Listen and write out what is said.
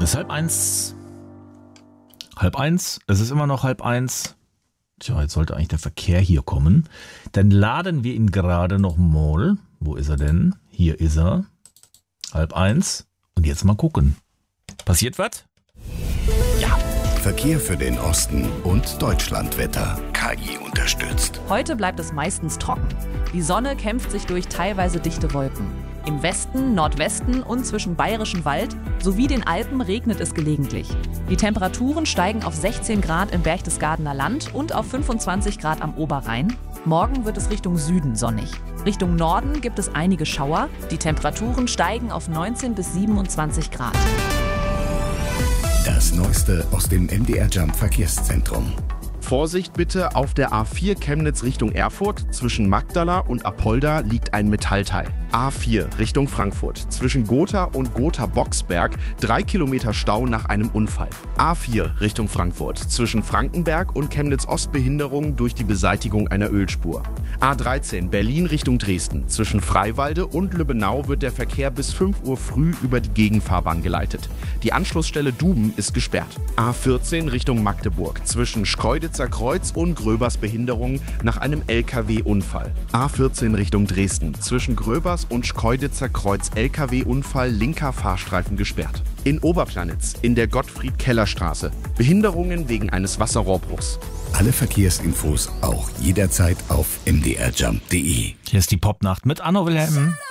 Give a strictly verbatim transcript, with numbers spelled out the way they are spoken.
Es ist halb eins. Halb eins. Es ist immer noch halb eins. Tja, jetzt sollte eigentlich der Verkehr hier kommen. Dann laden wir ihn gerade noch mal. Wo ist er denn? Hier ist er. Halb eins. Und jetzt mal gucken. Passiert was? Ja. Verkehr für den Osten und Deutschlandwetter. K I unterstützt. Heute bleibt es meistens trocken. Die Sonne kämpft sich durch teilweise dichte Wolken. Im Westen, Nordwesten und zwischen Bayerischem Wald sowie den Alpen regnet es gelegentlich. Die Temperaturen steigen auf sechzehn Grad im Berchtesgadener Land und auf fünfundzwanzig Grad am Oberrhein. Morgen wird es Richtung Süden sonnig. Richtung Norden gibt es einige Schauer. Die Temperaturen steigen auf neunzehn bis siebenundzwanzig Grad. Das Neueste aus dem M D R Jump Verkehrszentrum. Vorsicht bitte, auf der A vier Chemnitz Richtung Erfurt, zwischen Magdala und Apolda liegt ein Metallteil. A vier Richtung Frankfurt, zwischen Gotha und Gotha-Boxberg, drei Kilometer Stau nach einem Unfall. A vier Richtung Frankfurt, zwischen Frankenberg und Chemnitz-Ost Behinderung durch die Beseitigung einer Ölspur. A dreizehn Berlin Richtung Dresden, zwischen Freiwalde und Lübbenau wird der Verkehr bis fünf Uhr früh über die Gegenfahrbahn geleitet. Die Anschlussstelle Duben ist gesperrt. A vierzehn Richtung Magdeburg, zwischen Schkeuditzer Kreuz und Gröbers Behinderung nach einem L K W-Unfall. A vierzehn Richtung Dresden, zwischen Gröbers und Schkeuditzer Kreuz L K W-Unfall, linker Fahrstreifen gesperrt. In Oberplanitz, in der Gottfried-Keller-Straße, Behinderungen wegen eines Wasserrohrbruchs. Alle Verkehrsinfos auch jederzeit auf m d r jump punkt d e. Hier ist die Popnacht mit Anno Wilhelm.